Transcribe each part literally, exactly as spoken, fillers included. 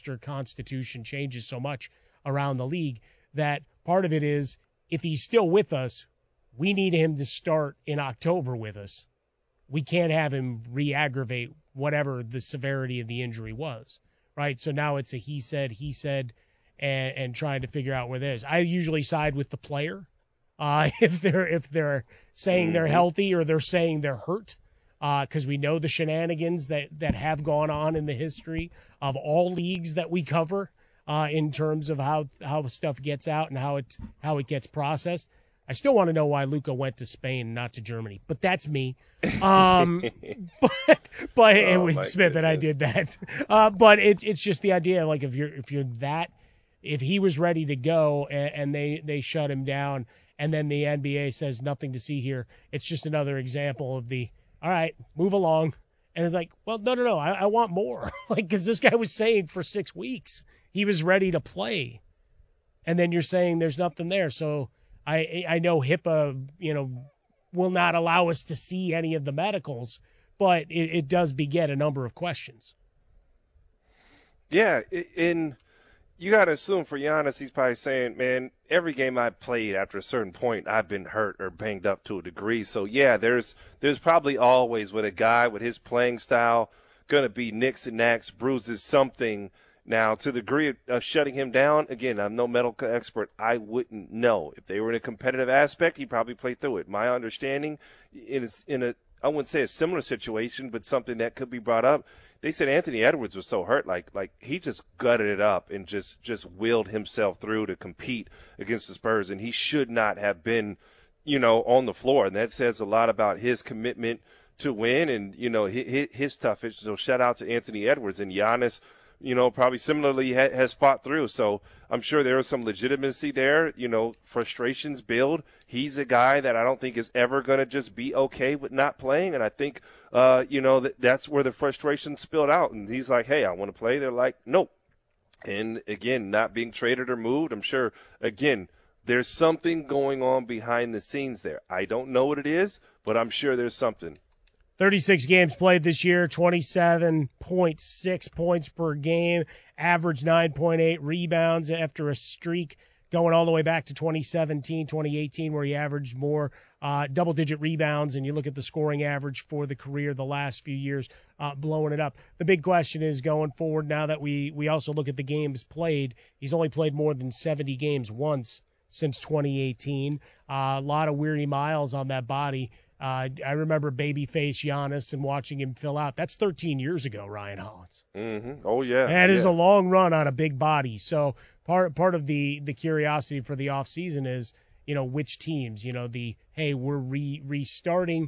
roster constitution changes so much around the league that part of it is if he's still with us, we need him to start in October with us. We can't have him re-aggravate whatever the severity of the injury was, right? So now it's a he said, he said, and, and trying to figure out where there is. I usually side with the player uh, if they're if they're saying mm-hmm. they're healthy or they're saying they're hurt, because uh, we know the shenanigans that, that have gone on in the history of all leagues that we cover uh, in terms of how how stuff gets out and how it how it gets processed. I still want to know why Luka went to Spain and not to Germany, but that's me. Um, but but oh, it was Smith that I did that. Uh, but it's it's just the idea, like if you're if you're that, if he was ready to go and, and they they shut him down, and then the N B A says nothing to see here, it's just another example of the all right, move along. And it's like, well, no, no, no, I, I want more. Like, because this guy was saying for six weeks he was ready to play, and then you're saying there's nothing there, so. I I know HIPAA, you know, will not allow us to see any of the medicals, but it, it does beget a number of questions. Yeah, and you got to assume for Giannis, he's probably saying, man, every game I played after a certain point, I've been hurt or banged up to a degree. So, yeah, there's there's probably always with a guy with his playing style going to be nicks and knacks, bruises, something. Now, to the degree of shutting him down, again, I'm no medical expert. I wouldn't know. If they were in a competitive aspect, he'd probably play through it. My understanding is in a, I wouldn't say a similar situation, but something that could be brought up. They said Anthony Edwards was so hurt, like like he just gutted it up and just, just willed himself through to compete against the Spurs, and he should not have been, you know, on the floor. And that says a lot about his commitment to win and, you know, his, his toughness. So shout out to Anthony Edwards and Giannis. You know, probably similarly ha- has fought through. So I'm sure there is some legitimacy there. You know, frustrations build. He's a guy that I don't think is ever going to just be okay with not playing. And I think, uh, you know, that that's where the frustration spilled out. And he's like, hey, I want to play. They're like, nope. And, again, not being traded or moved. I'm sure, again, there's something going on behind the scenes there. I don't know what it is, but I'm sure there's something. thirty-six games played this year, twenty-seven point six points per game, average nine point eight rebounds after a streak going all the way back to twenty seventeen, twenty eighteen, where he averaged more uh, double-digit rebounds, and you look at the scoring average for the career the last few years, uh, blowing it up. The big question is going forward now that we, we also look at the games played, he's only played more than seventy games once since twenty eighteen. Uh, a lot of weary miles on that body. Uh, I remember babyface Giannis and watching him fill out. That's thirteen years ago, Ryan Hollins. Mm-hmm. Oh, yeah. That yeah. is a long run on a big body. So part part of the, the curiosity for the offseason is, you know, which teams, you know, the, hey, we're re- restarting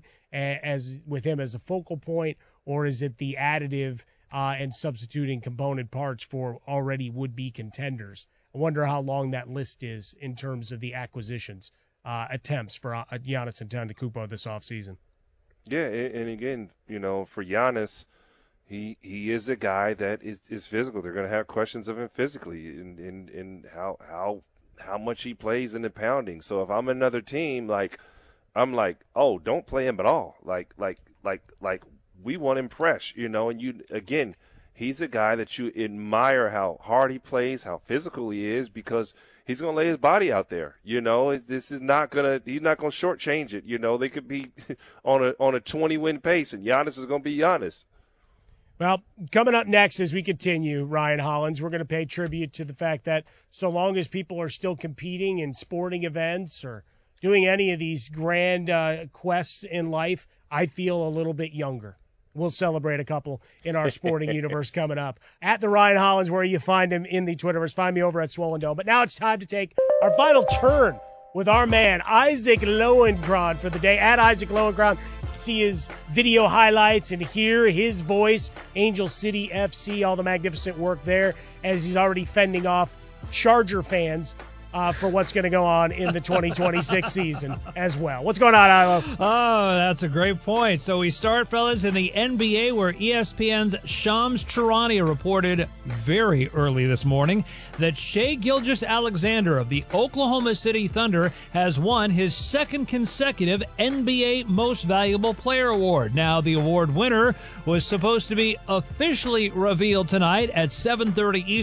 as with him as a focal point, or is it the additive uh, and substituting component parts for already would-be contenders? I wonder how long that list is in terms of the acquisitions. Uh, attempts for uh, Giannis Antetokounmpo this offseason. Yeah, and, and again, you know, for Giannis, he he is a guy that is, is physical. They're going to have questions of him physically and, and, and how how how much he plays in the pounding. So if I'm another team, like I'm like, oh, don't play him at all. Like like like like we want him fresh, you know. And you again, he's a guy that you admire how hard he plays, how physical he is, because he's going to lay his body out there. You know, this is not going to – he's not going to shortchange it. You know, they could be on a on a twenty-win pace, and Giannis is going to be Giannis. Well, coming up next as we continue, Ryan Hollins, we're going to pay tribute to the fact that so long as people are still competing in sporting events or doing any of these grand uh, quests in life, I feel a little bit younger. We'll celebrate a couple in our sporting universe coming up. At the Ryan Hollins, where you find him in the Twitterverse. Find me over at Swollen Dome. But now it's time to take our final turn with our man, Isaac Lowenkron, for the day. At Isaac Lowenkron, see his video highlights and hear his voice. Angel City F C, all the magnificent work there, as he's already fending off Charger fans Uh, for what's going to go on in the twenty twenty-six season as well. What's going on, Ilo? Oh, that's a great point. So we start, fellas, in the N B A, where E S P N's Shams Charania reported very early this morning that Shai Gilgeous-Alexander of the Oklahoma City Thunder has won his second consecutive N B A Most Valuable Player award. Now, the award winner was supposed to be officially revealed tonight at seven thirty Eastern